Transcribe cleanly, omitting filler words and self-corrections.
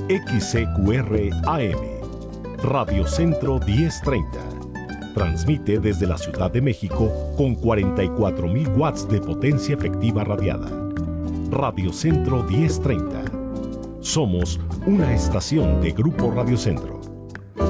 XCQR AM, Radio Centro 1030. Transmite desde la Ciudad de México con 44.000 watts de potencia efectiva radiada. Radio Centro 1030. Somos una estación de Grupo Radio Centro.